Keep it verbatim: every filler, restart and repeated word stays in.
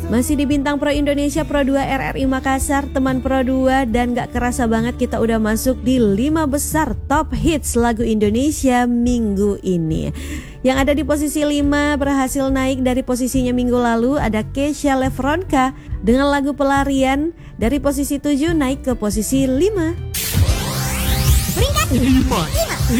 Masih di Bintang Pro Indonesia Pro dua R R I Makassar, teman Pro dua, dan gak kerasa banget kita udah masuk di lima besar top hits lagu Indonesia minggu ini. Yang ada di posisi lima berhasil naik dari posisinya minggu lalu ada Kesha Levronka dengan lagu Pelarian, dari posisi tujuh naik ke posisi lima. Peringkat lima.